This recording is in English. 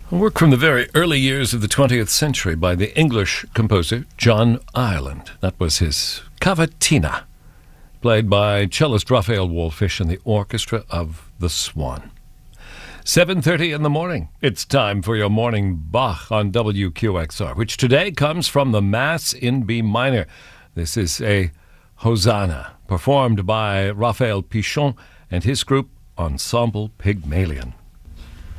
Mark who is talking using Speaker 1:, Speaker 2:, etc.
Speaker 1: A work from the very early years of the 20th century by the English composer John Ireland. That was his Cavatina, played by cellist Raphael Wallfisch and the orchestra of the Swan. 7:30 in the morning. It's time for your morning Bach on WQXR, which today comes from the Mass in B minor. This is a Hosanna, performed by Raphael Pichon and his group Ensemble Pygmalion.